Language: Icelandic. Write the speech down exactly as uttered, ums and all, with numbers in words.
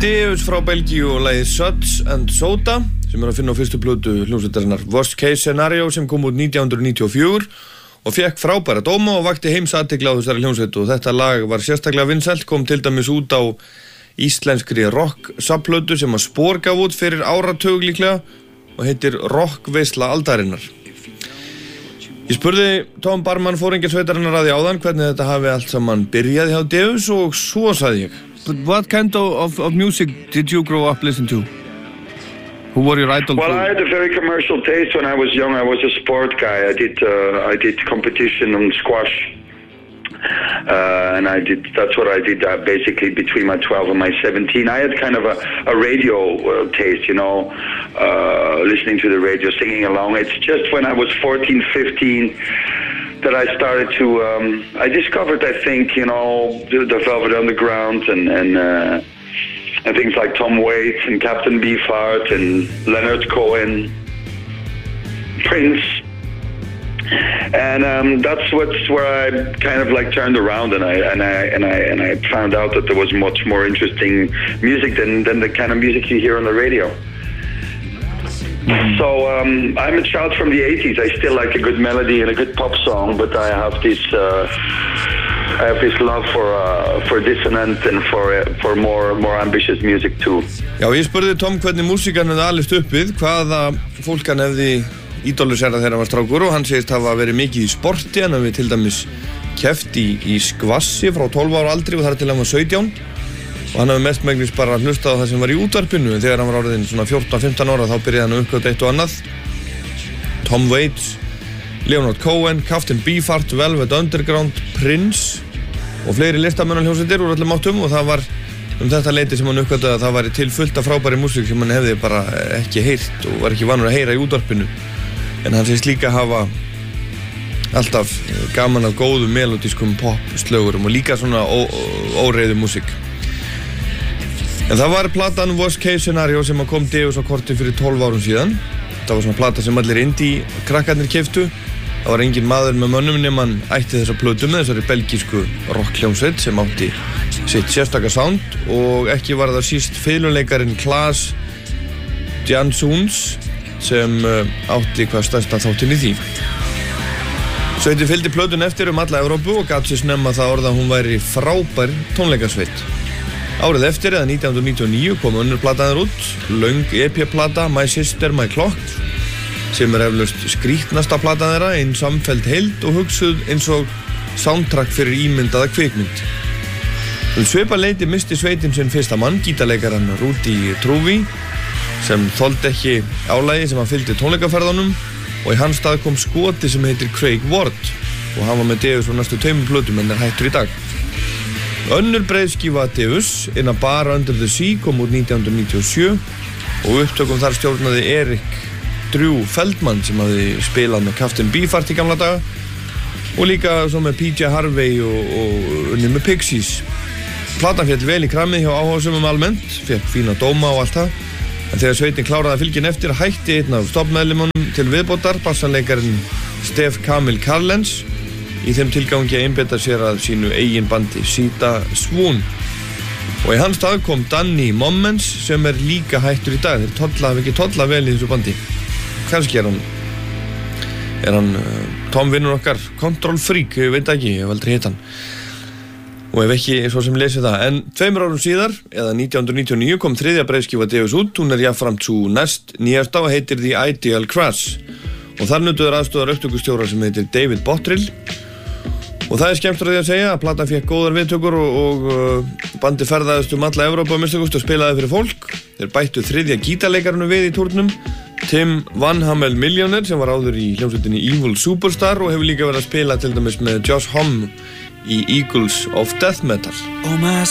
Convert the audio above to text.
Deus frá Belgíu og lagið Suds and Soda sem er að finna á fyrstu plötu hljómsveitarinnar Worst Case Scenario sem kom út nítján hundruð níutíu og fjögur og fekk frábæra dóma og vakti heimsathygli á þessari hljómsveitu og þetta lag var sérstaklega vinsælt, kom til dæmis út á íslenskri rock subplötu sem að Spor gaf út fyrir áratug líklega og heitir Rockveisla aldarinnar. Ég spurði Tom Barman fóringjasveitarinnar að því áðan hvernig þetta hafi allt saman byrjaði hjá Deus og svo sagði ég: But what kind of, of, of music did you grow up listening to? Who were your idols? Well, I had a very commercial taste when I was young. I was a sport guy. I did uh, I did competition on squash, uh, and I did. That's what I did uh, basically between my twelve and my seventeen. I had kind of a, a radio uh, taste, you know, uh, listening to the radio, singing along. It's just when I was fourteen, fifteen. That I started to, um, I discovered, I think, you know, the, the Velvet Underground and and, uh, and things like Tom Waits and Captain Beefheart and Leonard Cohen, Prince, and um, that's what's where I kind of like turned around and I and I and I and I found out that there was much more interesting music than than the kind of music you hear on the radio. Mm-hmm. So um, I'm a child from the eighties. I still like a good melody and a good pop song, but I have this uh, I have this love for uh, for dissonant and for uh, for more more ambitious music too. Já, ég spurði Tom hvernig músíkan hefði alist upp við, hvaða fólk hann hefði ídóluserað þegar hann var strákur og hann segist hafa verið mikið í sporti, hann hefði til dæmis keppt í, í skvassi frá tólf ára aldri og þar til hann var sautján. Og hann hefði mestmegnis bara hlustað á það sem var í útvarpinu en þegar hann var orðinn svona fjórtán fimmtán ára þá byrjaði hann að uppgöta eitt og annað. Tom Waits, Leonard Cohen, Captain Beefheart, Velvet Underground, Prince og fleiri listamannaljónsveitir úr öllum áttum og það var um þetta leyti sem hann uppgötaði að það væri til fullt af frábæri músík sem hann hefði bara ekki heyrt og var ekki vanur að heyra í útvarpinu. En hann segist líka hafa alltaf gaman af góðum melodískum popslögurum og líka svona óreiðu músík. En það var platan Worst Case Scenario sem kom Deus á korti fyrir tólf árum síðan. Það var svona plata sem allir indie krakkarnir keyptu. Það var engin maður með mönnum nema hann ætti þessa plötu með þessari belgísku rockhljómsveit sem átti sitt sérstaka sound og ekki var það síst fiðluleikarinn Klaas Jansons sem átti hvað stærsta þáttinn í því. Sveitin fylgdi plötun eftir um alla Evrópu og gat sér snemma það orða að hún væri frábær tónleikarsveit. Árið eftir, eða nítján hundruð níutíu og níu, kom önnur plataðar út, löng E P-plata My Sister, My Clock, sem er eflaust skrítnasta platan þeirra, ein samfelld heild og hugsuð eins og soundtrack fyrir ímyndaða kvikmynd. Um svipað leyti misti sveitin sinn fyrsta mann, gítarleikarann Rudy Truvi, sem þoldi ekki álagi sem hann fylgdi tónleikaferðunum og í hans stað kom skoti sem heitir Craig Ward og hann var með Deus frá næstu tveimur plötum en er hættur í dag. Önnur breiðskífa Deus, In a Bar Under the Sea, kom út nítján hundruð níutíu og sjö og upptökum þar stjórnaði Erik Drew Feldman sem hafði spilað með Captain Beefheart í gamla daga og líka svo með P J Harvey og, og unnið með Pixies. Platan féll vel í kramið hjá áhugasömum almennt, fékk fína dóma og allt það, en þegar sveitin kláraði fylgin eftir hætti einn af stoppmeðlimunum til viðbótar, bassanleikarinn Stef Kamil Karlens, í þeim tilgangi að einbeita sér að sínu eigin bandi Sita Swoon og í hans stað kom Danny Mommens sem er líka hættur í dag. Þeir tolla, hafa ekki tolla vel í þessu bandi. Kannski er hann er hann uh, Tom vinnur okkar Control Freak, ég veit ekki, ég hef aldrei hitt hann og ef ekki svo sem lesið það. En tveimur árum síðar, eða nítján hundruð níutíu og níu, kom þriðja breiðskífa Deus út. Hún er jafnframt svo næst nýjasta og heitir The Ideal Crash og þar nutuður aðstóðar upptökustjóra sem heitir David Bottrill. Og það er skemmtur að því að segja að platan fékk góðar viðtökur og, og uh, bandi ferðaðist um alla Evrópu að minnstakosti og spilaði fyrir fólk. Þeir bættu þriðja gítarleikarinu við í túrnum, Tim Van Hamel Millionaire, sem var áður í hljómsveitinni Evil Superstar og hefur líka verið að spila til dæmis með Josh Homme í Eagles of Death Metal. Oh my